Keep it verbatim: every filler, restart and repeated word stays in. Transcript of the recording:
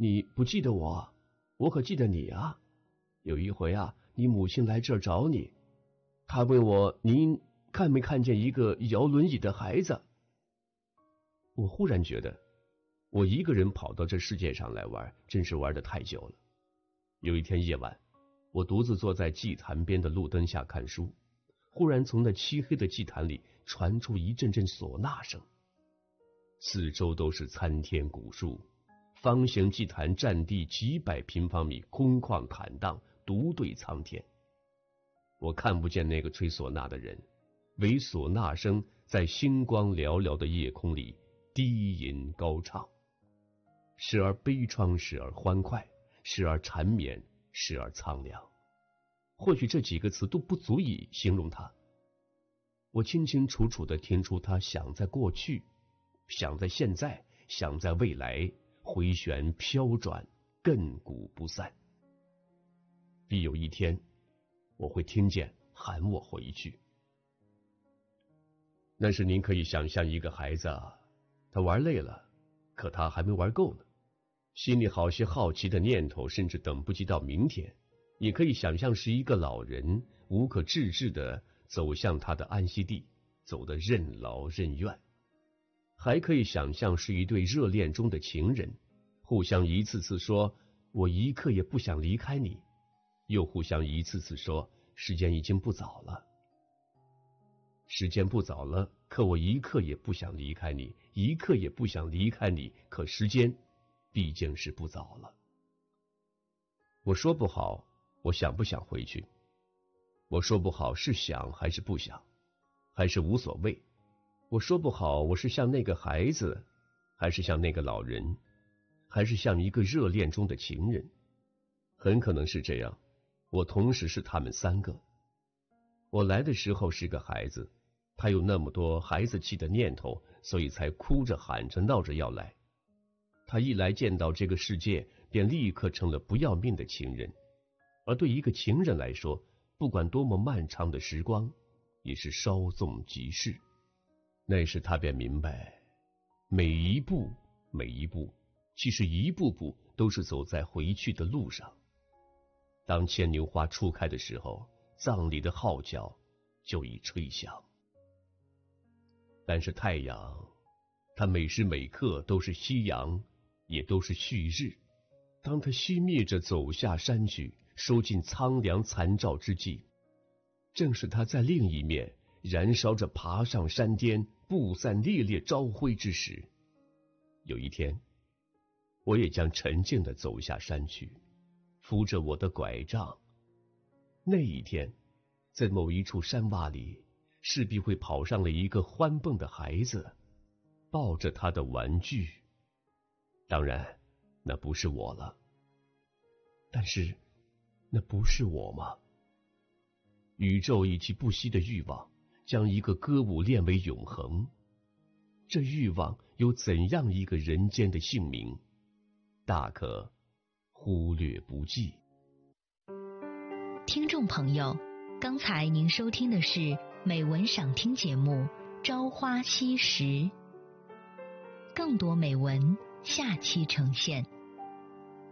你不记得我？我可记得你啊。有一回啊，你母亲来这儿找你，她问我您看没看见一个摇轮椅的孩子。我忽然觉得，我一个人跑到这世界上来玩，真是玩得太久了。有一天夜晚，我独自坐在祭坛边的路灯下看书，忽然从那漆黑的祭坛里传出一阵阵唢呐声，四周都是参天古树，方形祭坛占地几百平方米，空旷坦荡，独对苍天。我看不见那个吹唢呐的人，唯唢呐声在星光寥寥的夜空里低吟高唱，时而悲怆，时而欢快，时而缠绵，时而苍凉。或许这几个词都不足以形容他。我清清楚楚地听出他想在过去，想在现在，想在未来，回旋飘转，亘古不散。必有一天，我会听见喊我回去。那时您可以想象一个孩子啊，他玩累了，可他还没玩够呢，心里好些好奇的念头，甚至等不及到明天。也可以想象是一个老人无可置置地走向他的安息地，走得任劳任怨。还可以想象是一对热恋中的情人，互相一次次说我一刻也不想离开你，又互相一次次说时间已经不早了。时间不早了，可我一刻也不想离开你，一刻也不想离开你，可时间毕竟是不早了。我说不好我想不想回去，我说不好是想还是不想，还是无所谓。我说不好我是像那个孩子，还是像那个老人，还是像一个热恋中的情人。很可能是这样，我同时是他们三个。我来的时候是个孩子，他有那么多孩子气的念头，所以才哭着喊着闹着要来。他一来见到这个世界，便立刻成了不要命的情人。而对一个情人来说，不管多么漫长的时光，也是稍纵即逝。那时他便明白，每一步每一步，其实一步步都是走在回去的路上。当牵牛花初开的时候，葬礼的号角就已吹响。但是太阳，它每时每刻都是夕阳，也都是旭日。当它熄灭着走下山去，收进苍凉残照之际，正是它在另一面燃烧着爬上山巅，不散烈烈朝晖之时。有一天，我也将沉静地走下山去，扶着我的拐杖。那一天，在某一处山洼里，势必会跑上了一个欢蹦的孩子，抱着他的玩具。当然，那不是我了。但是，那不是我吗？宇宙以其不息的欲望，将一个歌舞练为永恒。这欲望有怎样一个人间的姓名，大可忽略不计。 听众朋友，刚才您收听的是美文赏听节目《朝花夕拾》，更多美文下期呈现。